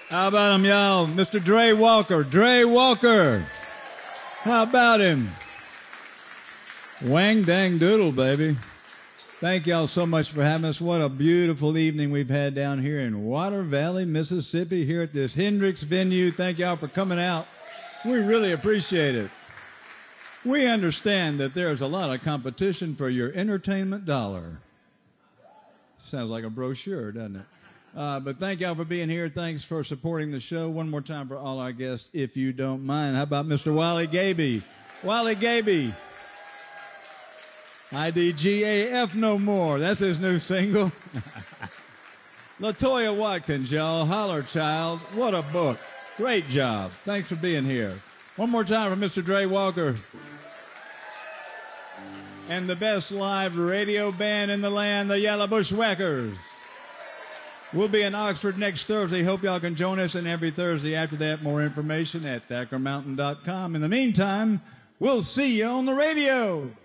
How about him, y'all? Mr. Dre Walker. Dre Walker. How about him? Wang dang doodle, baby. Thank y'all so much for having us. What a beautiful evening we've had down here in Water Valley, Mississippi, here at this Hendrix venue. Thank y'all for coming out. We really appreciate it. We understand that there's a lot of competition for your entertainment dollar. Sounds like a brochure, doesn't it? But thank y'all for being here. Thanks for supporting the show. One more time for all our guests, if you don't mind. How about Mr. Wally Gaby? Wally Gaby. IDGAF no more. That's his new single. LaToya Watkins, y'all. Holler Child. What a book. Great job. Thanks for being here. One more time for Mr. Dre Walker. And the best live radio band in the land, the Yellow Bushwhackers. We'll be in Oxford next Thursday. Hope y'all can join us. And every Thursday after that, more information at ThackerMountain.com. In the meantime, we'll see you on the radio.